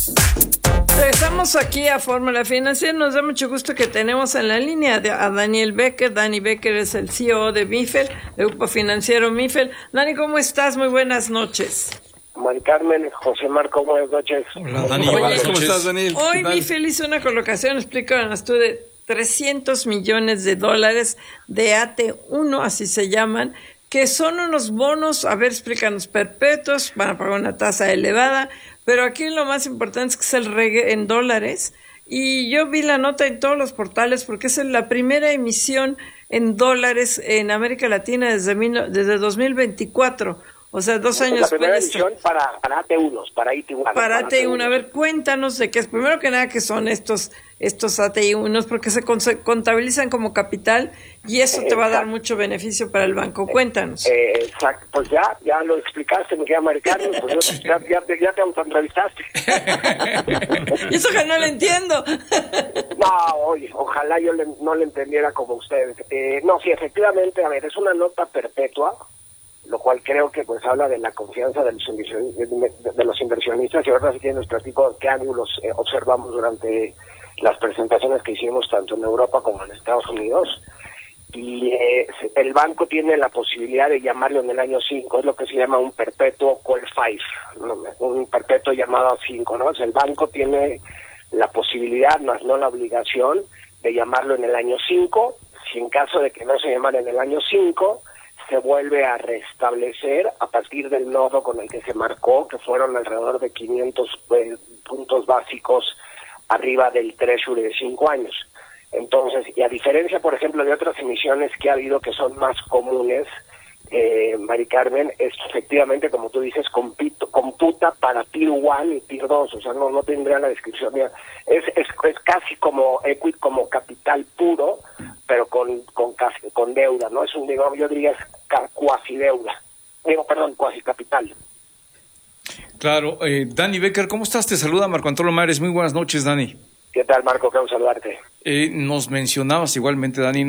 Regresamos aquí a Fórmula Financiera. Nos da mucho gusto que tenemos en la línea a Daniel Becker. Dani Becker es el CEO de Mifel, el grupo financiero Mifel. Dani, ¿cómo estás? Muy buenas noches. Mari Carmen, José Marco, buenas noches. Hola, Dani. ¿Cómo estás, Daniel? Hoy Mifel hizo una colocación, explícanos tú, de $300 millones de AT1, así se llaman, que son unos bonos, a ver, explícanos, perpetuos, van a pagar una tasa elevada, pero aquí lo más importante es que es el en dólares, y yo vi la nota en todos los portales porque es la primera emisión en dólares en América Latina desde 2024, o sea, 2 años. La primera emisión para AT1, para AT1. Para AT1, a ver, cuéntanos de qué es, primero que nada, qué son estos AT1, porque se contabilizan como capital y eso te va a dar mucho beneficio para el banco. Cuéntanos. Exacto, pues ya lo explicaste, me queda americano, pues ya te autoentrevistaste. Y eso que no lo entiendo. No, oye, ojalá yo no le entendiera como ustedes. No, sí, efectivamente, a ver, es una nota perpetua, lo cual creo que pues habla de la confianza de los inversionistas, y ahora sí que nuestro tipo de ángulos observamos durante las presentaciones que hicimos tanto en Europa como en Estados Unidos, y el banco tiene la posibilidad de llamarlo en el año 5, es lo que se llama un perpetuo call 5, ¿no? Un perpetuo llamado 5, ¿no? O sea, el banco tiene la posibilidad, más no la obligación, de llamarlo en el año 5, si en caso de que no se llamara en el año 5, se vuelve a restablecer a partir del nodo con el que se marcó, que fueron alrededor de 500 puntos básicos arriba del Treasury de 5 años. Entonces, y a diferencia, por ejemplo, de otras emisiones que ha habido que son más comunes, Mari Carmen, es efectivamente, como tú dices, computa para Tier 1 y Tier 2, o sea, no tendría la descripción. Es casi como equity, como capital puro, pero con deuda, ¿no? Es yo diría, es cuasi deuda. Cuasi capital. Claro, Dani Becker, ¿cómo estás? Te saluda Marco Antonio Mares. Muy buenas noches, Dani. ¿Qué tal, Marco? Quiero saludarte. Nos mencionabas igualmente, Dani,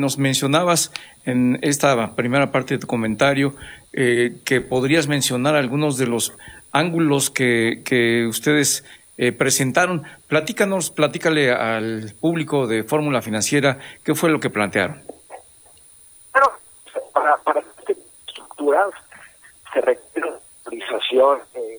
en esta primera parte de tu comentario que podrías mencionar algunos de los ángulos que ustedes presentaron. Platícale al público de Fórmula Financiera qué fue lo que plantearon. Bueno, para estas estructuras se requiere una autorización.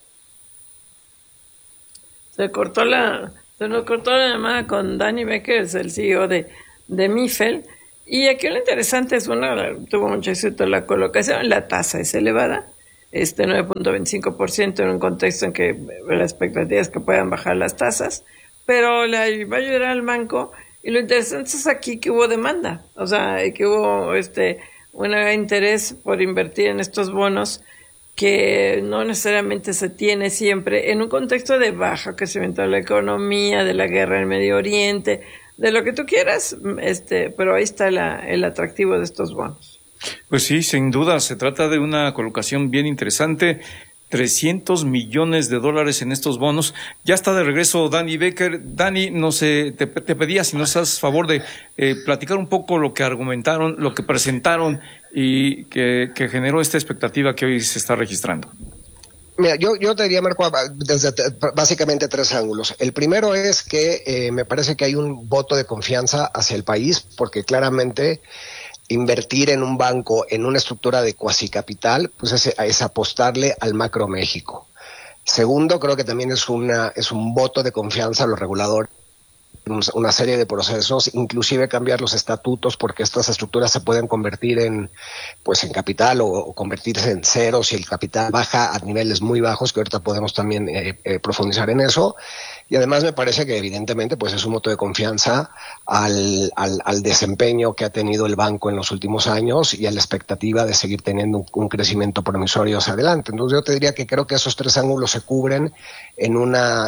Se nos cortó la llamada con Dani Becker, es el CEO de Mifel, y aquí lo interesante es, tuvo mucho éxito la colocación, la tasa es elevada, 9.25% en un contexto en que la expectativa es que puedan bajar las tasas, pero le va a ayudar al banco, y lo interesante es aquí que hubo demanda, o sea, que hubo un interés por invertir en estos bonos, que no necesariamente se tiene siempre en un contexto de bajo crecimiento de la economía, de la guerra en Medio Oriente, de lo que tú quieras, pero ahí está el atractivo de estos bonos. Pues sí, sin duda, se trata de una colocación bien interesante. $300 millones en estos bonos. Ya está de regreso Dani Becker. Dani, te pedía si nos haces favor de platicar un poco lo que argumentaron, lo que presentaron y que generó esta expectativa que hoy se está registrando. Mira, yo te diría, Marco, desde básicamente 3 ángulos. El primero es que me parece que hay un voto de confianza hacia el país, porque claramente invertir en un banco, en una estructura de cuasi capital, pues es apostarle al macro México. Segundo, creo que también es un voto de confianza a los reguladores, una serie de procesos, inclusive cambiar los estatutos, porque estas estructuras se pueden convertir en capital o convertirse en cero si el capital baja a niveles muy bajos, que ahorita podemos también profundizar en eso. Y además me parece que evidentemente pues es un voto de confianza al desempeño que ha tenido el banco en los últimos años y a la expectativa de seguir teniendo un crecimiento promisorio hacia adelante. Entonces yo te diría que creo que esos 3 ángulos se cubren en una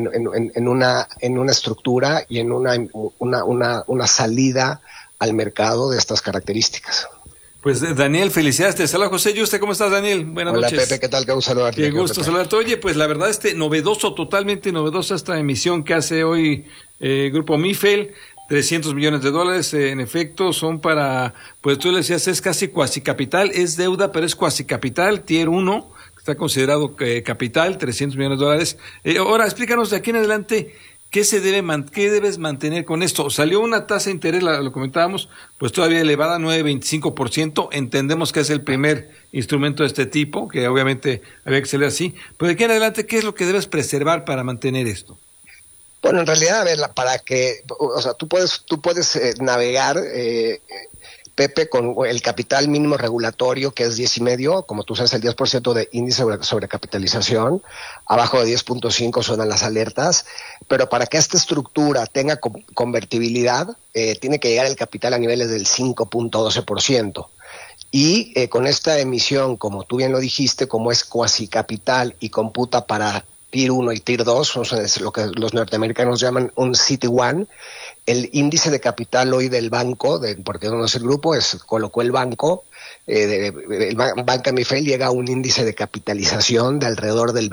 estructura y en una salida al mercado de estas características. Pues Daniel, felicidades, te saluda José Yuste. ¿Cómo estás, Daniel? Buenas noches. Hola, Pepe, ¿qué tal? Qué gusto saludarte. Qué gusto saludarte. Oye, pues la verdad, totalmente novedosa esta emisión que hace hoy Grupo Mifel. $300 millones, en efecto, son para, pues tú le decías, es casi cuasi capital, es deuda, pero es cuasi capital, Tier 1, está considerado capital, 300 millones de dólares. Ahora, explícanos de aquí en adelante, ¿qué debes mantener con esto? Salió una tasa de interés, lo comentábamos, pues todavía elevada, 9.25%. Entendemos que es el primer instrumento de este tipo, que obviamente había que ser así. Pero de aquí en adelante, ¿qué es lo que debes preservar para mantener esto? Bueno, en realidad, a ver, para que, o sea, tú puedes navegar, Pepe, con el capital mínimo regulatorio, que es 10.5, como tú sabes, el 10% de índice sobre capitalización, abajo de 10.5 suenan las alertas, pero para que esta estructura tenga convertibilidad, tiene que llegar el capital a niveles del 5.12%. Y con esta emisión, como tú bien lo dijiste, como es cuasi capital y computa para Tier 1 y Tier 2, es lo que los norteamericanos llaman un CET1. El índice de capital hoy del banco, porque no es el grupo, colocó el banco, Banca Mifel llega a un índice de capitalización de alrededor del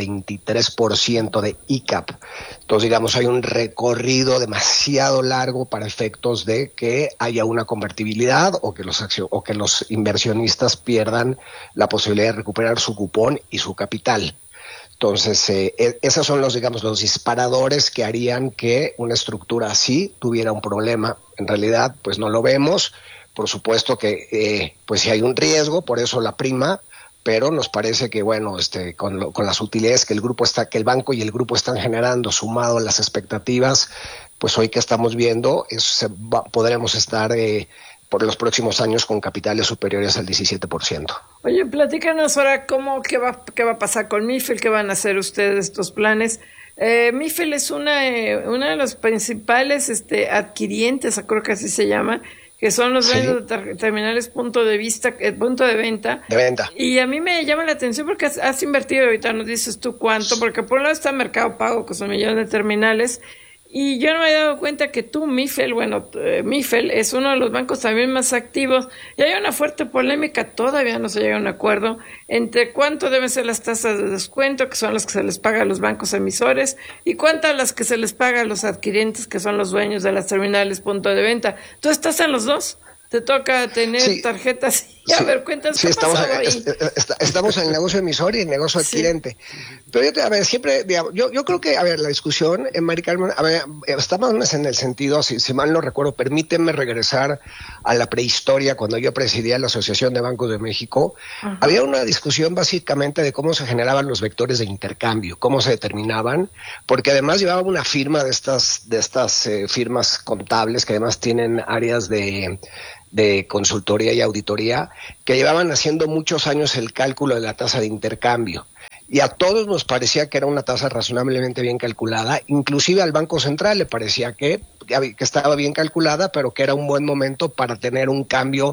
23% de ICAP. Entonces, digamos, hay un recorrido demasiado largo para efectos de que haya una convertibilidad o que los inversionistas pierdan la posibilidad de recuperar su cupón y su capital. Entonces, esos son los disparadores que harían que una estructura así tuviera un problema. En realidad, pues no lo vemos. Por supuesto que, pues sí hay un riesgo, por eso la prima, pero nos parece que, bueno, con las utilidades que el banco y el grupo están generando, sumado a las expectativas, pues hoy que estamos viendo, podremos estar por los próximos años con capitales superiores al 17%. Oye, platícanos ahora qué va a pasar con Mifel, qué van a hacer ustedes estos planes. Mifel es una de los principales adquirientes, creo que así se llama, que son los dueños de terminales punto de venta. De venta. Y a mí me llama la atención porque has invertido, ahorita nos dices tú cuánto, porque por un lado está Mercado Pago, que son millones de terminales. Y yo no me he dado cuenta que Mifel es uno de los bancos también más activos y hay una fuerte polémica, todavía no se llega a un acuerdo entre cuánto deben ser las tasas de descuento, que son las que se les paga a los bancos emisores, y cuántas las que se les paga a los adquirientes, que son los dueños de las terminales punto de venta. ¿Tú estás en los dos? ¿Te toca tener tarjetas? Y a ver, cuéntanos qué pasó ahí. Estamos en el negocio emisor y el negocio adquirente. Pero siempre, digamos, yo creo que, la discusión, Mari Carmen, estamos en el sentido, si mal no recuerdo, permíteme regresar a la prehistoria, cuando yo presidía la Asociación de Bancos de México. Ajá. Había una discusión básicamente de cómo se generaban los vectores de intercambio, cómo se determinaban, porque además llevaba una firma de estas firmas contables, que además tienen áreas de consultoría y auditoría, que llevaban haciendo muchos años el cálculo de la tasa de intercambio. Y a todos nos parecía que era una tasa razonablemente bien calculada, inclusive al Banco Central le parecía que estaba bien calculada, pero que era un buen momento para tener un cambio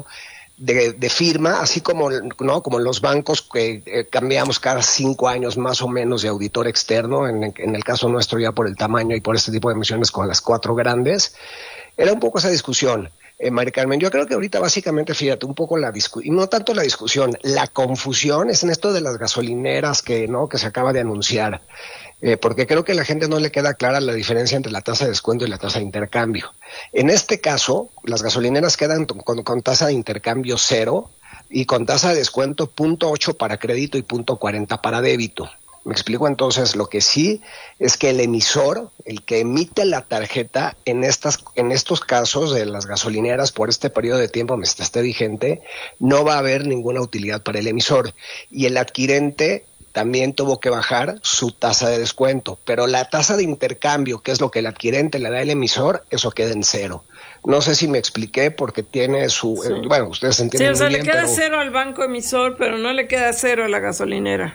de firma, así como los bancos que cambiamos cada 5 años más o menos de auditor externo, en el caso nuestro ya por el tamaño y por este tipo de emisiones con las 4 grandes. Era un poco esa discusión. Mari Carmen, yo creo que ahorita básicamente, fíjate, un poco y no tanto la discusión, la confusión es en esto de las gasolineras que se acaba de anunciar, porque creo que a la gente no le queda clara la diferencia entre la tasa de descuento y la tasa de intercambio. En este caso, las gasolineras quedan con tasa de intercambio 0 y con tasa de descuento 0.8 para crédito y 0.40 para débito. Me explico. Entonces, lo que sí es que el emisor, el que emite la tarjeta en estos casos de las gasolineras por este periodo de tiempo mientras esté vigente, no va a haber ninguna utilidad para el emisor. Y el adquirente también tuvo que bajar su tasa de descuento, pero la tasa de intercambio, que es lo que el adquirente le da al emisor, eso queda en 0. No sé si me expliqué, porque tiene su... bueno, ustedes entienden muy bien. Le queda 0 al banco emisor, pero no le queda 0 a la gasolinera.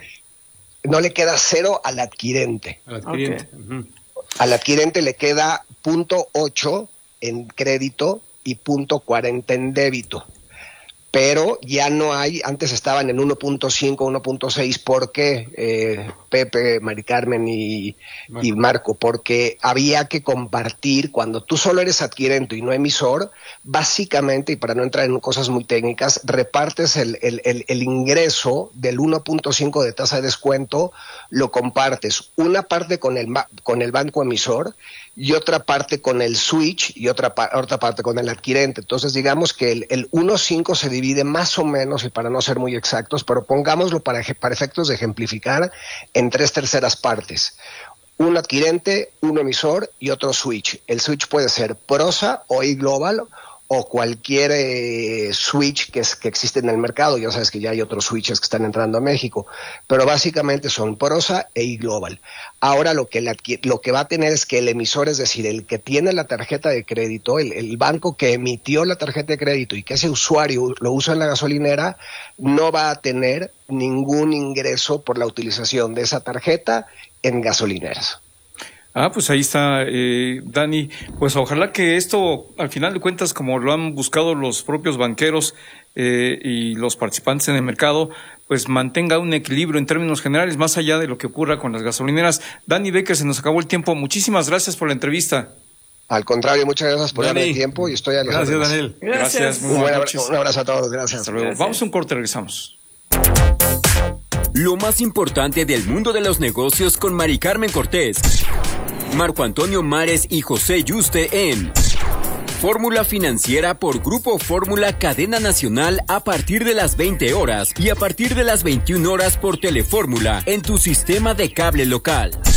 No le queda 0 al adquirente. Okay. Al adquirente le queda 0.8 en crédito y 0.40 en débito. Pero ya no hay, antes estaban en 1.5, 1.6, ¿por qué, Pepe, Mari Carmen y Marco? Porque había que compartir, cuando tú solo eres adquirente y no emisor, básicamente, y para no entrar en cosas muy técnicas, repartes el ingreso del 1.5 de tasa de descuento, lo compartes, una parte con el banco emisor y otra parte con el switch y otra parte con el adquirente. Entonces digamos que el 1.5 se divide divide más o menos, y para no ser muy exactos, pero pongámoslo para efectos de ejemplificar, en 3/3 partes. Un adquirente, un emisor y otro switch. El switch puede ser Prosa o iGlobal o cualquier switch que existe en el mercado. Ya sabes que ya hay otros switches que están entrando a México, pero básicamente son Prosa e iGlobal. Ahora lo que va a tener es que el emisor, es decir, el que tiene la tarjeta de crédito, el banco que emitió la tarjeta de crédito y que ese usuario lo usa en la gasolinera, no va a tener ningún ingreso por la utilización de esa tarjeta en gasolineras. Pues ahí está, Dani. Pues ojalá que esto, al final de cuentas, como lo han buscado los propios banqueros y los participantes en el mercado, pues mantenga un equilibrio en términos generales, más allá de lo que ocurra con las gasolineras. Dani Becker, se nos acabó el tiempo. Muchísimas gracias por la entrevista. Al contrario, muchas gracias por darme el tiempo y estoy a las Gracias, órdenes. Daniel. Gracias. Muy Un abrazo a todos. Gracias. Hasta luego. Gracias. Vamos a un corte, regresamos. Lo más importante del mundo de los negocios con Mari Carmen Cortés, Marco Antonio Mares y José Yuste en Fórmula Financiera por Grupo Fórmula Cadena Nacional a partir de las 20 horas y a partir de las 21 horas por Telefórmula en tu sistema de cable local.